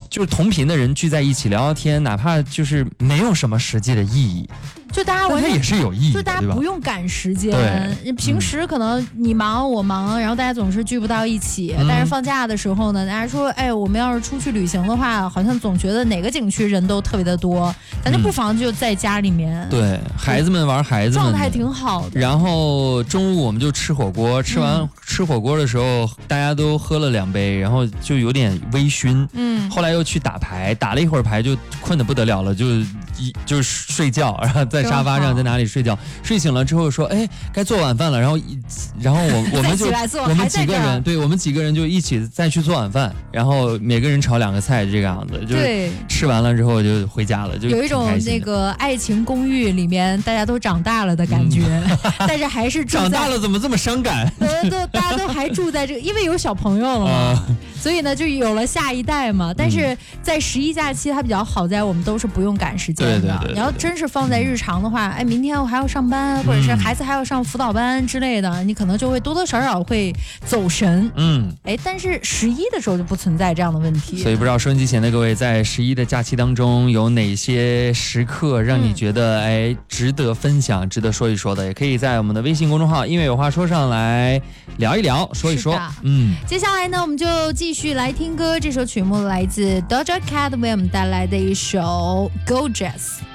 就是同频的人聚在一起聊聊天，哪怕就是没有什么实际的意义， 就大家完全但它也是有意义的， 就大家不用赶时间。平时可能你忙我忙，然后大家总是聚不到一起。但是放假的时候呢，大家说，哎，我们要是出去旅行的话，好像总觉得哪个景区人都特别的多，咱就不妨就在家里面。 对，孩子们玩孩子们， 状态挺好的。 然后中午我们就吃火锅，吃火锅的时候，大家都喝了2杯，然后就有点微醺。后来又去打牌，打了一会儿牌就困得不得了了，就睡觉，然后在沙发上在哪里睡觉，睡醒了之后说，哎，该做晚饭了，然后我们就我们几个人就一起再去做晚饭，然后每个人炒2个菜这个样子，就是吃完了之后就回家了，就有一种那个爱情公寓里面大家都长大了的感觉，但是还是长大了怎么这么伤感？ 大家都还住在这个，因为有小朋友了嘛，所以呢就有了下一代嘛。但是在11假期它比较好在我们都是不用赶时间的。 对， 你要真是放在日常的话，哎，明天我还要上班，或者是孩子还要上辅导班之类的，你可能就会多多少少会走神。但是11的时候就不存在这样的问题。 所以不知道收音机前的各位在11的假期当中有哪些时刻让你觉得值得分享、值得说一说的，也可以在我们的微信公众号音乐有话说上来聊一聊、说一说。 接下来呢，我们就继续来听歌，这首曲目来自 Doja Cat 为我们带来的一首 Gorgeous。